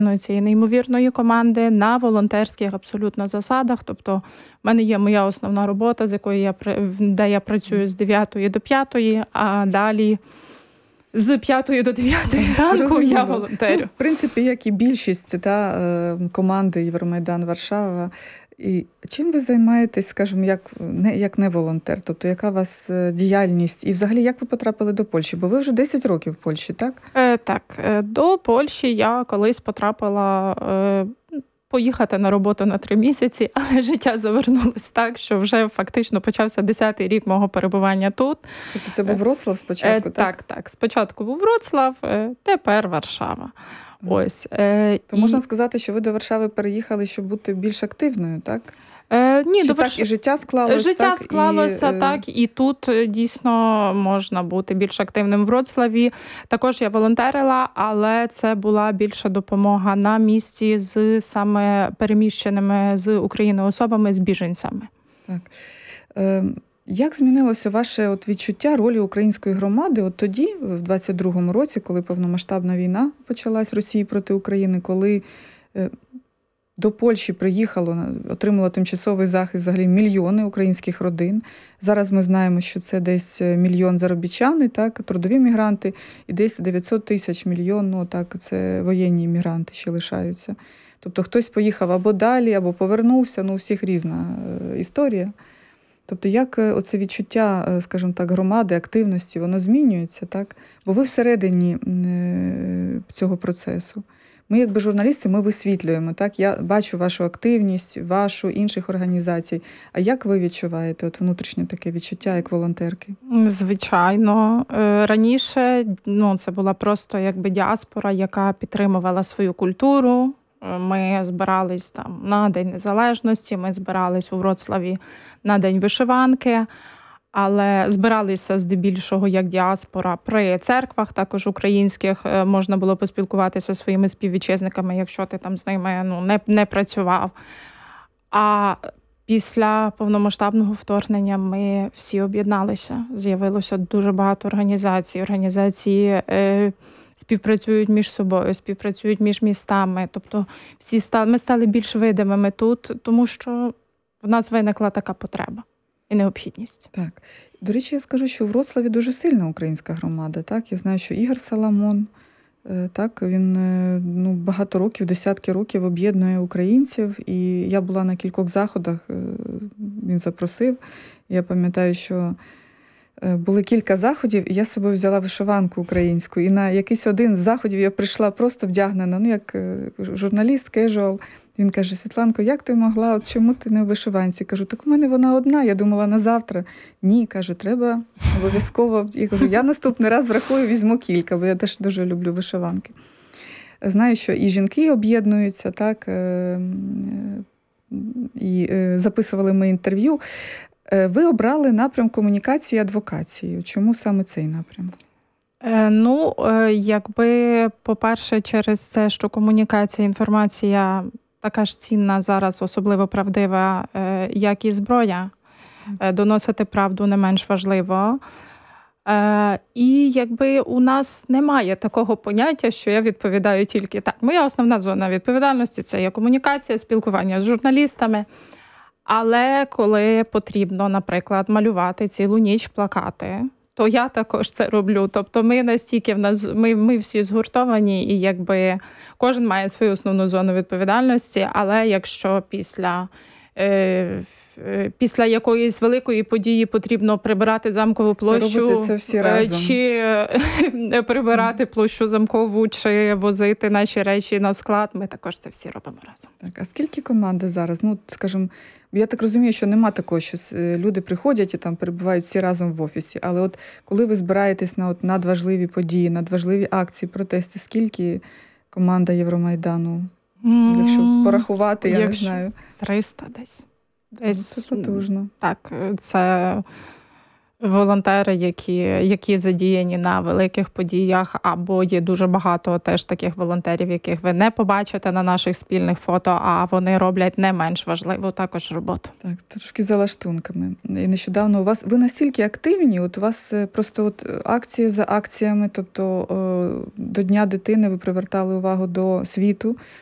цієї неймовірної команди на волонтерських абсолютно засадах. Тобто в мене є моя основна робота, де я працюю з 9 до 5, а далі з 5 до 9 ранку я волонтерю. В принципі, як і більшість команди Євромайдан Варшава. І чим ви займаєтесь, скажімо, як не волонтер? Тобто, яка у вас діяльність? І взагалі, як ви потрапили до Польщі? Бо ви вже 10 років в Польщі, так? Так. До Польщі я колись потрапила поїхати на роботу на 3 місяці, але життя завернулось так, що вже фактично почався 10-й рік мого перебування тут. Тобто це був Вроцлав спочатку, так? Так. Спочатку був Вроцлав, тепер Варшава. Ось. То можна сказати, що ви до Варшави переїхали, щоб бути більш активною, так? Ні, так і життя склалося? Життя склалося, так. І тут дійсно можна бути більш активним в Вроцлаві. Також я волонтерила, але це була більша допомога на місці з саме переміщеними з України особами, з біженцями. Так. Як змінилося ваше відчуття ролі української громади тоді, в 22-му році, коли повномасштабна війна почалась Росії проти України, коли до Польщі отримало тимчасовий захист взагалі мільйони українських родин. Зараз ми знаємо, що це десь 1 мільйон заробітчани, так, трудові мігранти, і десь 900 тисяч мільйон, це воєнні мігранти ще лишаються. Тобто хтось поїхав або далі, або повернувся, у всіх різна історія. Тобто як оце відчуття, скажімо так, громади, активності, воно змінюється, так? Бо ви всередині цього процесу. Ми, якби журналісти, ми висвітлюємо, так? Я бачу вашу активність, вашу, інших організацій. А як ви відчуваєте внутрішнє таке відчуття, як волонтерки? Звичайно. Раніше це була просто якби діаспора, яка підтримувала свою культуру. Ми збирались там на День Незалежності, ми збирались у Вроцлаві на День вишиванки, але збиралися здебільшого як діаспора при церквах, також українських. Можна було поспілкуватися зі своїми співвітчизниками, якщо ти там з ними не працював. А після повномасштабного вторгнення ми всі об'єдналися. З'явилося дуже багато організацій. Організації співпрацюють між собою, співпрацюють між містами. Тобто ми стали більш видимими тут, тому що в нас виникла така потреба і необхідність. Так. До речі, я скажу, що в Вроцлаві дуже сильна українська громада. Так? Я знаю, що Ігор Саламон, так, він багато років, десятки років об'єднує українців. І я була на кількох заходах, він запросив. Я пам'ятаю, що були кілька заходів, і я з собою взяла вишиванку українську. І на якийсь один з заходів я прийшла просто вдягнена, як журналіст, кежуал. Він каже: Світланко, як ти могла, чому ти не в вишиванці? Кажу, так у мене вона одна, я думала на завтра. Ні, каже, треба обов'язково. Я кажу, я наступний раз врахую, візьму кілька, бо я теж дуже люблю вишиванки. Знаю, що і жінки об'єднуються, так, і записували ми інтерв'ю. Ви обрали напрям комунікації і адвокації. Чому саме цей напрям? Якби, по-перше, через це, що комунікація, інформація така ж цінна зараз, особливо правдива, як і зброя. Доносити правду не менш важливо. І якби у нас немає такого поняття, що я відповідаю тільки так. Моя основна зона відповідальності – це є комунікація, спілкування з журналістами. Але коли потрібно, наприклад, малювати цілу ніч плакати, то я також це роблю. Тобто ми настільки ми всі згуртовані, і якби кожен має свою основну зону відповідальності, але якщо після якоїсь великої події потрібно прибирати Замкову площу, чи прибирати площу Замкову, чи возити наші речі на склад, ми також це всі робимо разом. Так, а скільки команди зараз? Скажімо, я так розумію, що нема такого, що люди приходять і там перебувають всі разом в офісі. Але коли ви збираєтесь на надважливі події, надважливі акції, протести, скільки команда Євромайдану? Якщо порахувати, я не знаю. 300 десь. Це потужно. Так, це волонтери, які задіяні на великих подіях, або є дуже багато теж таких волонтерів, яких ви не побачите на наших спільних фото, а вони роблять не менш важливу також роботу. Так, трошки за лаштунками. І нещодавно ви настільки активні, от у вас просто акції за акціями, тобто до Дня дитини ви привертали увагу до світу,